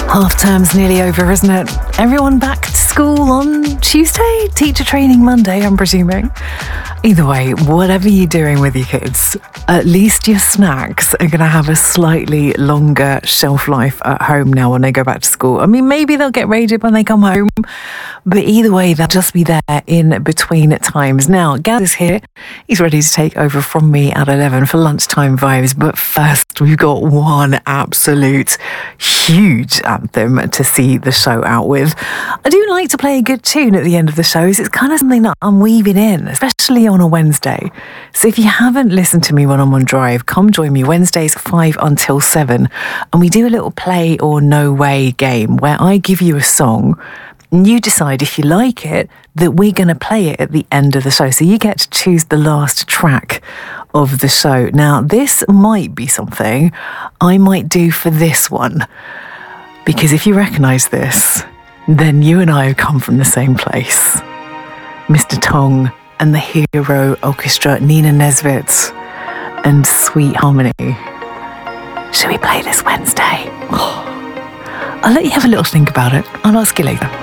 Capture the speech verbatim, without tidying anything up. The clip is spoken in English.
Half term's nearly over, isn't it? Everyone back to school on Tuesday? Teacher training Monday, I'm presuming. Either way, whatever you're doing with your kids, at least your snacks are going to have a slightly longer shelf life at home now when they go back to school. I mean, maybe they'll get raided when they come home, but either way, they'll just be there in between at times. Now, Gaz is here. He's ready to take over from me at eleven for lunchtime vibes. But first, we've got one absolute huge anthem to see the show out with. I do like to play a good tune at the end of the shows. It's kind of something that I'm weaving in, especially on a Wednesday. So if you haven't listened to me when I'm on drive, come join me Wednesdays five until seven, and we do a little play or no way game where I give you a song and you decide if you like it that we're going to play it at the end of the show. So you get to choose the last track of the show. Now, this might be something I might do for this one, because if you recognise this, then you and I have come from the same place. Mister Tong and the Hero Orchestra, Nina Nesbitt and Sweet Harmony. Should we play this Wednesday? Oh, I'll let you have a little think about it. I'll ask you later.